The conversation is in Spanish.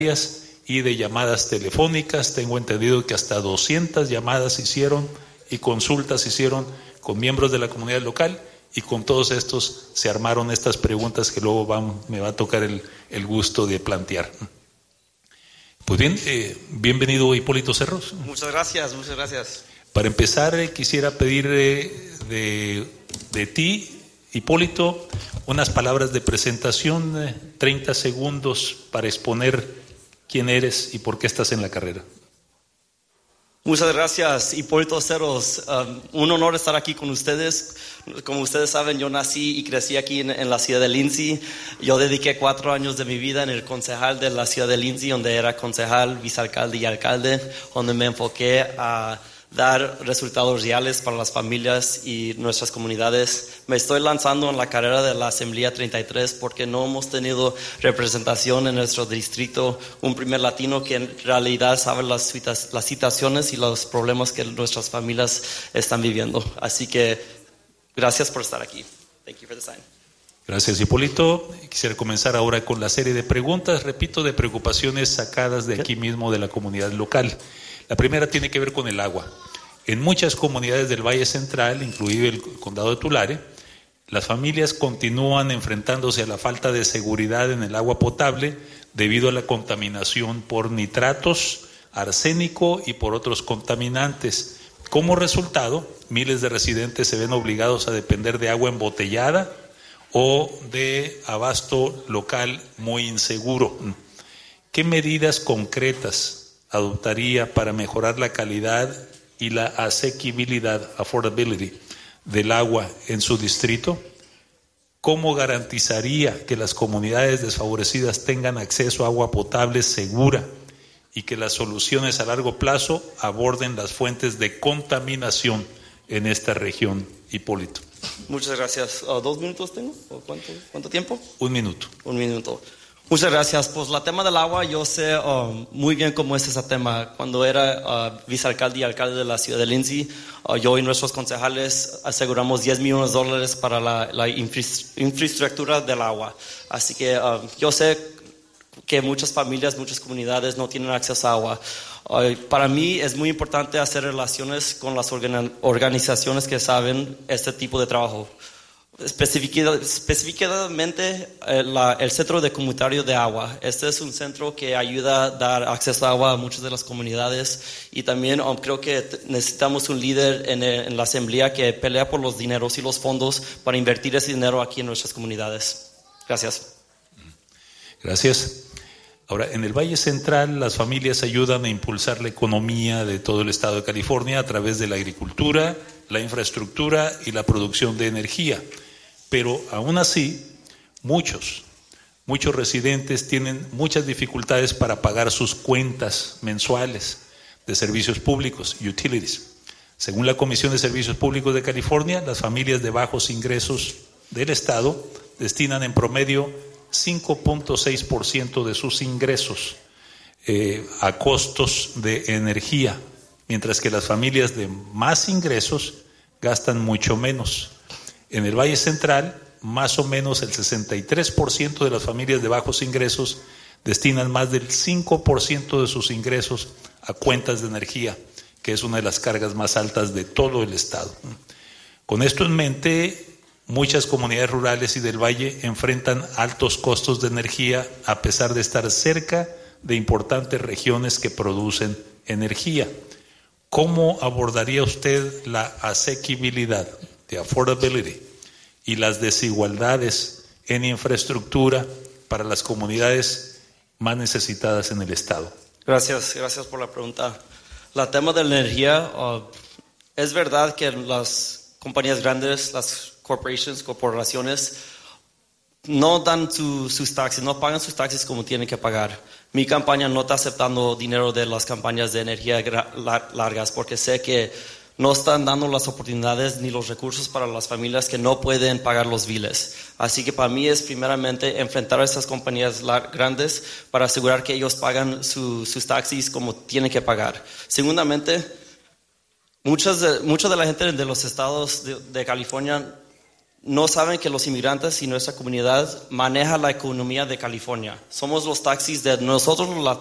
y de llamadas telefónicas. Tengo entendido que hasta 200 llamadas hicieron y consultas hicieron con miembros de la comunidad local, y con todos estos se armaron estas preguntas que luego me va a tocar el gusto de plantear. Pues bien, bienvenido Hipólito Cerros. Muchas gracias, muchas gracias. Para empezar, quisiera pedir de ti, Hipólito, unas palabras de presentación, 30 segundos para exponer quién eres y por qué estás en la carrera. Muchas gracias, Hipólito Cerros. Un honor estar aquí con ustedes. Como ustedes saben, yo nací y crecí aquí en la ciudad de Lindsay. Yo dediqué 4 años de mi vida en el concejal de la ciudad de Lindsay, donde era concejal, vicealcalde y alcalde, donde me enfoqué a dar resultados reales para las familias y nuestras comunidades. Me estoy lanzando en la carrera de la Asamblea 33 porque no hemos tenido representación en nuestro distrito, un primer latino que en realidad sabe las situaciones y los problemas que nuestras familias están viviendo. Así que gracias por estar aquí. Thank you for the time. Gracias, Hipólito. Quisiera comenzar ahora con la serie de preguntas, repito, de preocupaciones sacadas de aquí mismo de la comunidad local. La primera tiene que ver con el agua. En muchas comunidades del Valle Central, incluido el condado de Tulare, las familias continúan enfrentándose a la falta de seguridad en el agua potable debido a la contaminación por nitratos, arsénico y por otros contaminantes. Como resultado, miles de residentes se ven obligados a depender de agua embotellada o de abasto local muy inseguro. ¿Qué medidas concretas adoptaría para mejorar la calidad y la asequibilidad, affordability, del agua en su distrito? ¿Cómo garantizaría que las comunidades desfavorecidas tengan acceso a agua potable segura y que las soluciones a largo plazo aborden las fuentes de contaminación en esta región, Hipólito? Muchas gracias. 2 minutos tengo? ¿O cuánto tiempo? 1 minuto. 1 minuto. Muchas gracias. Pues la tema del agua, yo sé muy bien cómo es ese tema. Cuando era vicealcalde y alcalde de la ciudad de Lindsay, yo y nuestros concejales aseguramos $10 millones para la infraestructura del agua. Así que yo sé que muchas familias, muchas comunidades no tienen acceso a agua. Para mí es muy importante hacer relaciones con las organizaciones que saben este tipo de trabajo. Específicamente el Centro de Comunitario de Agua. Este es un centro que ayuda a dar acceso a agua a muchas de las comunidades, y también creo que necesitamos un líder en la asamblea que pelea por los dineros y los fondos para invertir ese dinero aquí en nuestras comunidades. Gracias. Gracias. Ahora, en el Valle Central, las familias ayudan a impulsar la economía de todo el estado de California a través de la agricultura, la infraestructura y la producción de energía. Pero aún así, muchos residentes tienen muchas dificultades para pagar sus cuentas mensuales de servicios públicos, utilities. Según la Comisión de Servicios Públicos de California, las familias de bajos ingresos del estado destinan en promedio 5.6% de sus ingresos a costos de energía, mientras que las familias de más ingresos gastan mucho menos. En el Valle Central, más o menos el 63% de las familias de bajos ingresos destinan más del 5% de sus ingresos a cuentas de energía, que es una de las cargas más altas de todo el estado. Con esto en mente, muchas comunidades rurales y del valle enfrentan altos costos de energía a pesar de estar cerca de importantes regiones que producen energía. ¿Cómo abordaría usted la asequibilidad, the affordability, y las desigualdades en infraestructura para las comunidades más necesitadas en el estado? Gracias por la pregunta. El tema de la energía, es verdad que las compañías grandes, las corporaciones, no dan sus taxes, no pagan sus taxes como tienen que pagar. Mi campaña no está aceptando dinero de las campañas de energía largas porque sé que no están dando las oportunidades ni los recursos para las familias que no pueden pagar los biles. Así que para mí es primeramente enfrentar a estas compañías grandes para asegurar que ellos pagan sus taxis como tienen que pagar. Segundamente, mucha de la gente de los estados de California no saben que los inmigrantes y nuestra comunidad maneja la economía de California. Somos los taxis de nosotros los